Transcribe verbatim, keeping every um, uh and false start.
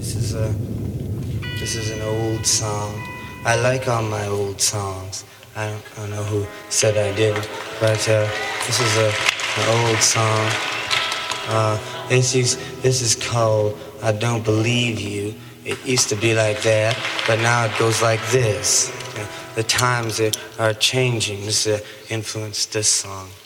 This is a this is an old song. I like all my old songs. I don't, I don't know who said I didn't, but uh, this is a an old song. Uh, this is this is called "I Don't Believe You." It used to be like that, but now it goes like this. The times are, are changing. This uh, influenced this song.